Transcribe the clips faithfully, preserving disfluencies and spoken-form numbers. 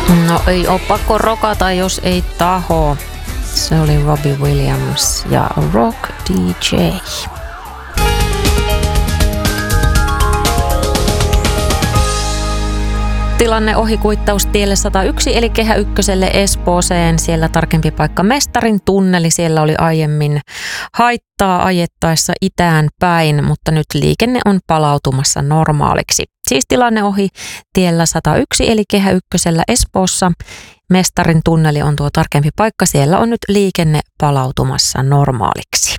No ei ole pakko rokata, jos ei taho. Se oli Robbie Williams ja Rock D J. Tilanne ohikuittaus tielle sata yksi eli Kehä Ykköselle Espooseen. Siellä tarkempi paikka Mestarin tunneli. Siellä oli aiemmin haittaa ajettaessa itään päin, mutta nyt liikenne on palautumassa normaaliksi. Siis tilanne ohi tiellä sata yksi eli Kehä Ykkösellä Espoossa. Mestarin tunneli on tuo tarkempi paikka. Siellä on nyt liikenne palautumassa normaaliksi.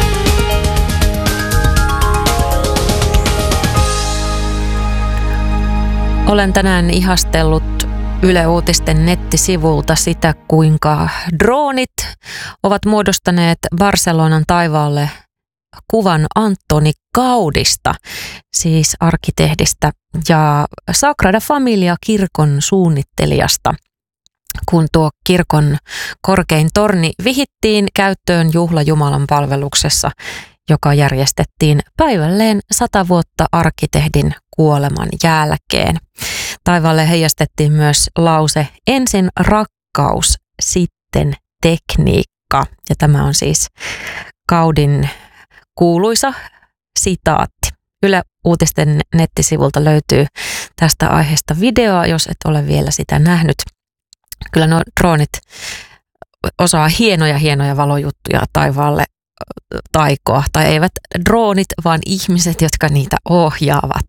Olen tänään ihastellut Yle Uutisten nettisivulta sitä, kuinka droonit ovat muodostaneet Barcelonan taivaalle kuvan Antoni Gaudista, siis arkkitehdistä ja Sagrada Familia-kirkon suunnittelijasta. Kun tuo kirkon korkein torni vihittiin käyttöön juhlajumalan palveluksessa, joka järjestettiin päivälleen sata vuotta arkkitehdin kuoleman jälkeen. Taivaalle heijastettiin myös lause ensin rakkaus, sitten tekniikka. Ja tämä on siis Gaudin kuuluisa sitaatti. Yle Uutisten nettisivulta löytyy tästä aiheesta videoa, jos et ole vielä sitä nähnyt. Kyllä nuo droonit osaa hienoja hienoja valojuttuja taivaalle taikoa. Tai eivät droonit, vaan ihmiset, jotka niitä ohjaavat.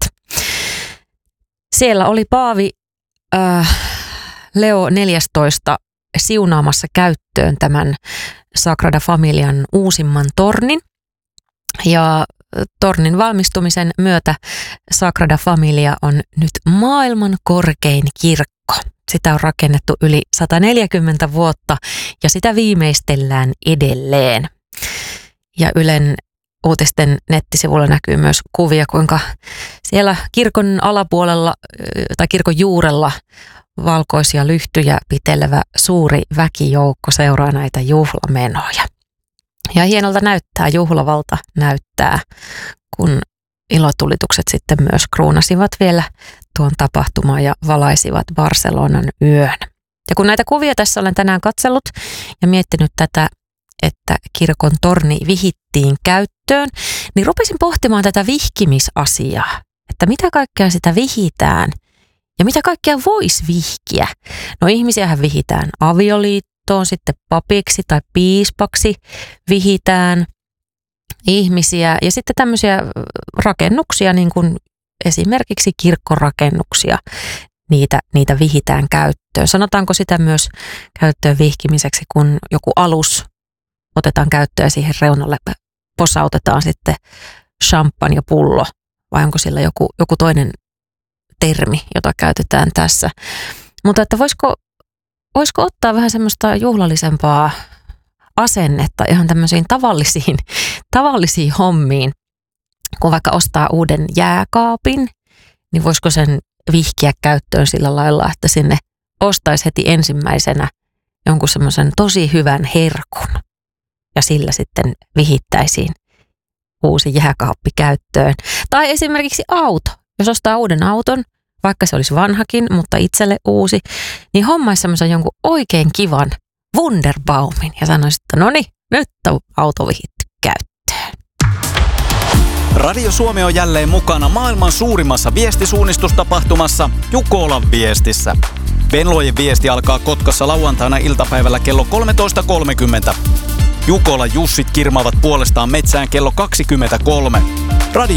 Siellä oli paavi äh, Leo neljästoista siunaamassa käyttöön tämän Sagrada Familian uusimman tornin. Ja tornin valmistumisen myötä Sagrada Familia on nyt maailman korkein kirkko. Sitä on rakennettu yli sata neljäkymmentä vuotta ja sitä viimeistellään edelleen. Ja Ylen Uutisten nettisivulla näkyy myös kuvia, kuinka siellä kirkon alapuolella tai kirkon juurella valkoisia lyhtyjä pitelevä suuri väkijoukko seuraa näitä juhlamenoja. Ja hienolta näyttää, juhlavalta näyttää, kun ilotulitukset sitten myös kruunasivat vielä tuon tapahtuman ja valaisivat Barcelonan yön. Ja kun näitä kuvia tässä olen tänään katsellut ja miettinyt tätä, että kirkon torni vihittiin käyttöön, niin rupesin pohtimaan tätä vihkimisasiaa, että mitä kaikkea sitä vihitään ja mitä kaikkea voisi vihkiä. No ihmisiähän vihitään avioliittoon, sitten papiksi tai piispaksi vihitään ihmisiä ja sitten tämmöisiä rakennuksia, niin kuin esimerkiksi kirkkorakennuksia, niitä, niitä vihitään käyttöön. Sanotaanko sitä myös käyttöön vihkimiseksi, kun joku alus otetaan käyttöön ja siihen reunalle posautetaan sitten champagnepullo, vai onko sillä joku, joku toinen termi, jota käytetään tässä. Mutta että voisiko, voisiko ottaa vähän semmoista juhlallisempaa asennetta ihan tämmöisiin tavallisiin, tavallisiin hommiin, kun vaikka ostaa uuden jääkaapin, niin voisiko sen vihkiä käyttöön sillä lailla, että sinne ostaisi heti ensimmäisenä jonkun semmoisen tosi hyvän herkun ja sillä sitten vihittäisiin uusi jääkaappi käyttöön. Tai esimerkiksi auto. Jos ostaa uuden auton, vaikka se olisi vanhakin, mutta itselle uusi, niin hommaisi semmoisen jonkun oikein kivan Wunderbaumin ja sanoisi, että no niin, nyt on auto vihitty käyttöön. Radio Suomi on jälleen mukana maailman suurimmassa viestisuunnistustapahtumassa Jukolan viestissä. Venlojen viesti alkaa Kotkassa lauantaina iltapäivällä kello kolmetoista kolmekymmentä. Jukolan Jussit kirmaavat puolestaan metsään kello kaksikymmentäkolme. Radio